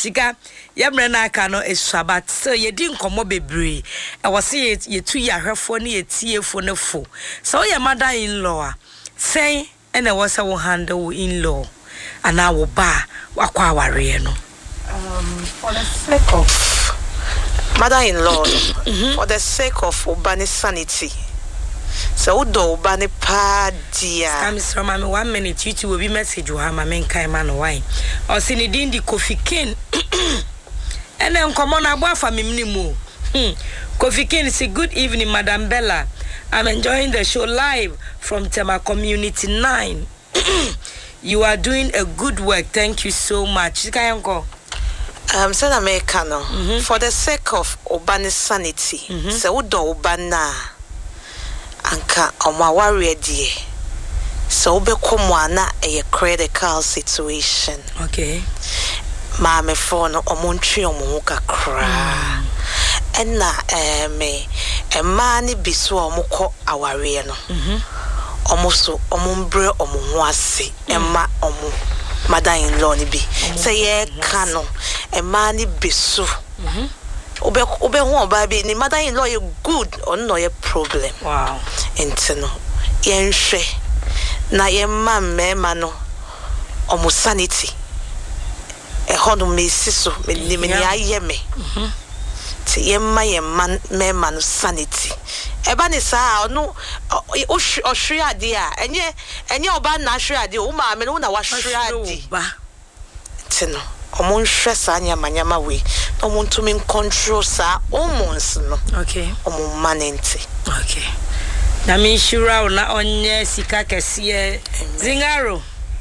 Chica, yamre na aka no esuabat. So ye di nkomo bebre. E was ye tu ya hwefo ne ye tiefo ne fo. So your mother-in-law say and I was a handle in-law and I will ba wakwa ware no. For the sake of mother-in-law, for the sake of Ubani sanity. So do Ubani pa dia. Comes from 1 minute you will be message you have my main man wine. Or Sinidin di Kofi King. And then come on about for me minimum. Kofi King say good evening, Madam Bella. I'm enjoying the show live from Tema Community 9. You are doing a good work. Thank you so much. Said Americano, for the sake of Ubani sanity, so do Ubana Anka Oma warrior dear. So be komwana a critical situation. Okay. Mame phone omuntri omuka kra. Enna me emani bisu omukọ aware no. Omuso omumbre omuhuase emma omu mother-in-law ni bi. Say ye kano emani bisu. Obe hu oba bi ni mother-in-law you good or no ye problem. Wow. Entino yenhwe na ye mama no omu sanity. Hono me siso me ni aye me. Ti ye man no sanity. Eba ni sa no ohwe ade a enye oba na hwe ade o ma me no na wa hwe ade. Ti no omo nhwe sa nyama we omo ntumi control sa omons no. Okay. Omo manenti. Okay. Na mi shura na onye sika kese Zingaro.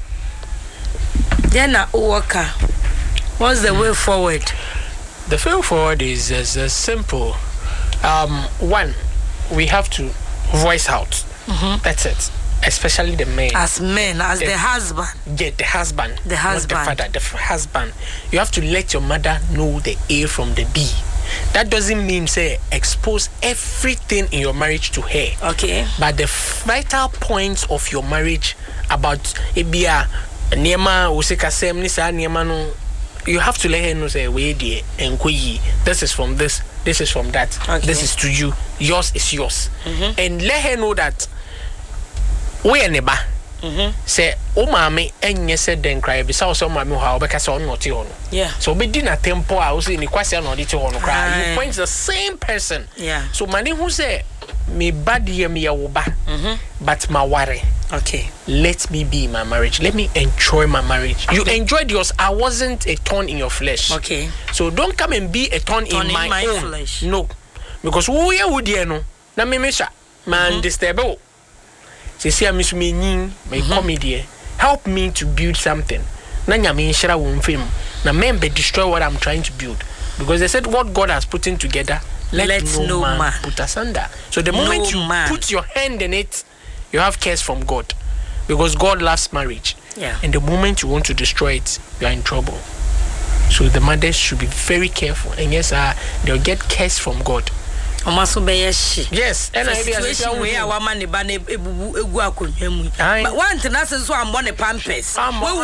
Then na worker. What's the way forward? The way forward is as simple. One, we have to voice out. That's it. Especially the men. As men, as the husband. Yeah, the husband. The husband. Not the father, the husband. You have to let your mother know the A from the B. That doesn't mean, say, expose everything in your marriage to her. Okay. But the vital points of your marriage about Ebia, Niema, Usekasem, Nisa, Niema, no. You have to let her know, say, wait, dear, and this is from this is from that. Okay. This is to you. Yours is yours. And let her know that we are neighbor. Say, oh, mommy, and yes, said then cry. Besides, so mammy, how because on not on. Yeah. So we did not tempo. I was in the question on it on cry. You point the same person. Yeah. So, money who say, me bad year me a but my worry. Okay. Let me be in my marriage. Let me enjoy my marriage. You enjoyed yours. I wasn't a thorn in your flesh. Okay. So don't come and be a thorn in my own flesh. No. Because who you would you know? Na me mesha. Man disturbo. See I miss me my comedy. Help me to build something. Na nyame shara won film. Na member destroy what I'm trying to build. Because they said what God has put in together, let no man put asunder. So the moment you put your hand in it, you have cares from God, because God loves marriage. Yeah. And the moment you want to destroy it, you are in trouble. So the mothers should be very careful. And yes, they'll get cares from God. Yes. And I situation where our money ban ebu akonyamu. But one thing that's so I'm born a pampers.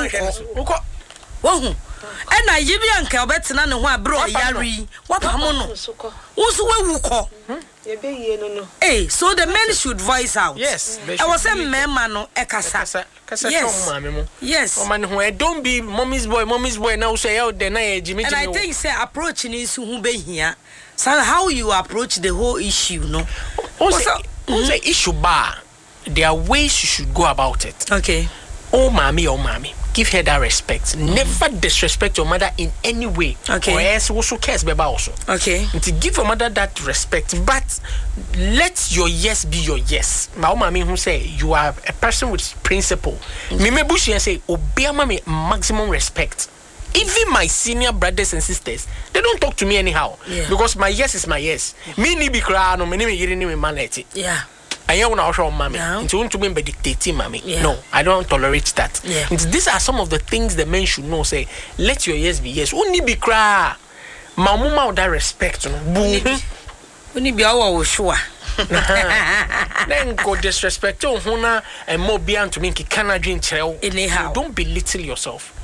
And I give you uncle better than one bro yari. What pamono? Who's we ko? Hey, so the men should voice out. Yes, I was a man no ekasa. Yes. Don't be mommy's boy now say out there na Jimmy. And I think say approaching is who be here. So how you approach the whole issue, no? Also issue bar. There are ways you should go about it. Okay. Oh mommy. Give her that respect. Never disrespect your mother in any way. Okay. Or else also cares baby also. Okay. And to give your mother that respect, but let your yes be your yes. My mommy who say you are a person with principle. Me bushi and say obey mommy maximum respect. Even my senior brothers and sisters, they don't talk to me anyhow. Yeah. Because my yes is my yes. Me ni be cry no me ni me yiri ni me maneti. Yeah. I want to show mommy. Yeah. It's want to be dictating mommy. Yeah. No, I don't tolerate that. Yeah. These are some of the things the men should know. Say, let your yes be yes. Only be cry. My mama with that respect. Only be our sure. Then go disrespect to Hona and more beyond to me. Can't drink. Anyhow, don't belittle yourself.